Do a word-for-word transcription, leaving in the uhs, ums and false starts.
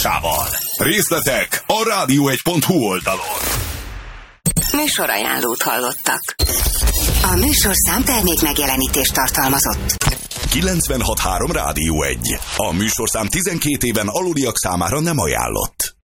Részletek a rádió egy pont hu oldalon. Műsorajánlót hallottak. A műsorszám termék megjelenítést tartalmazott. kilencvenhat három Rádió egy. A műsorszám tizenkét éven aluliak számára nem ajánlott.